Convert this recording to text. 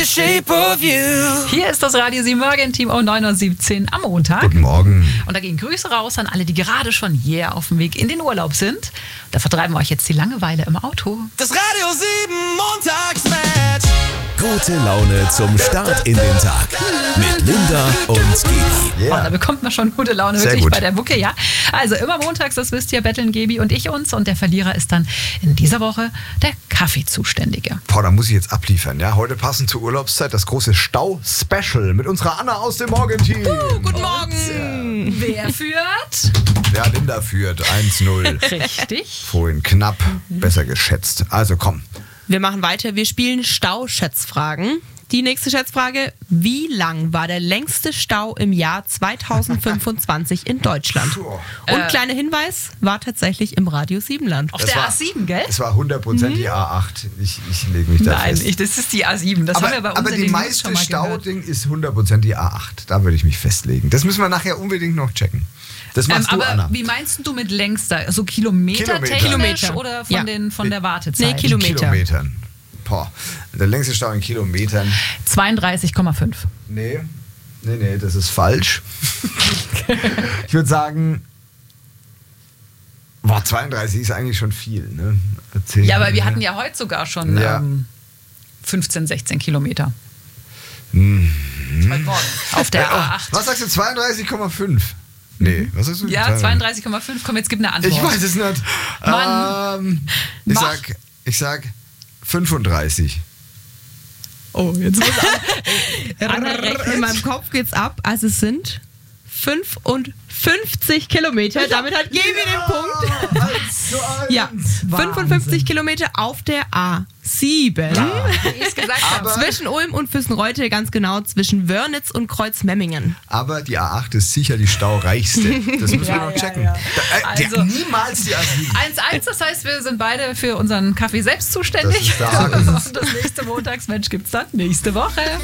the shape of you. Hier ist das Radio 7 Morgen-Team um 9.17 Uhr am Montag. Guten Morgen. Und da gehen Grüße raus an alle, die gerade schon auf dem Weg in den Urlaub sind. Da vertreiben wir euch jetzt die Langeweile im Auto. Das Radio 7 Montagsmatch. Gute Laune zum Start in den Tag mit Linda und Gaby. Oh, da bekommt man schon gute Laune, Sehr wirklich gut. bei der Mucke, ja. Also immer montags, das wisst ihr, betteln Gaby und ich uns. Und der Verlierer ist dann in dieser Woche der Kaffeezuständige. Boah, da muss ich jetzt abliefern. Ja, heute passend zur Urlaubszeit das große Stau-Special mit unserer Anna aus dem Morgenteam. Guten Morgen. Wer führt? Ja, Linda führt 1-0. Richtig. Vorhin knapp besser geschätzt. Also komm. Wir machen weiter. Wir spielen Stau-Schätzfragen. Die nächste Schätzfrage: Wie lang war der längste Stau im Jahr 2025 in Deutschland? Und kleiner Hinweis, war tatsächlich im Radio 7-Land. Auf Das der war- A7, gell? Es war 100% die A8. Ich lege mich da Nein, fest. das ist die A7. Das haben wir bei uns aber in die den News meiste schon mal gehört. Stauding ist 100% die A8. Da würde ich mich festlegen. Das müssen wir nachher unbedingt noch checken. Das machst du, Aber Anna. wie meinst du mit längster? So kilometertechnisch Kilometer. oder Ja. von der Wartezeit? Nee, Kilometer. Kilometern. Boah, der längste Stau in Kilometern. 32,5. Nee, das ist falsch. Ich würde sagen, 32 ist eigentlich schon viel. Ne? 10, Ja, aber wir hatten ja heute sogar schon Ja. 15, 16 Kilometer. Heute Morgen. Auf der A8. Was sagst du, 32,5? Nee, was sagst du? Ja, 32,5. Komm, jetzt gib eine Antwort. Ich weiß es nicht. Mann. Ich sag 35. Oh, jetzt muss Anna rechnet, in meinem Kopf geht's ab. Also es sind 55 Kilometer. Damit hat Gaby den Punkt. Ja, 55 Kilometer auf der A7. wie ich es gesagt habe. Zwischen Ulm und Füssenreute, ganz genau zwischen Wörnitz und Kreuzmemmingen. Aber die A8 ist sicher die staureichste. Das müssen wir noch checken. ja. Also, niemals die A7. 1-1, das heißt, wir sind beide für unseren Kaffee selbst zuständig. Das ist der Haken. Und das nächste Montagsmatch gibt's dann nächste Woche.